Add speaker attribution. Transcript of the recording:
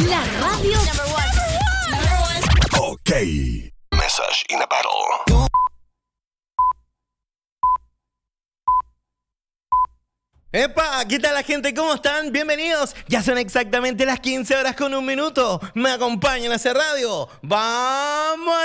Speaker 1: La radio number one.
Speaker 2: Ok. Message in a battle.
Speaker 3: ¡Epa! ¿Qué tal la gente? ¿Cómo están? Bienvenidos. Ya son exactamente las 15 horas con un minuto. Me acompañan a hacer radio. ¡Vamos!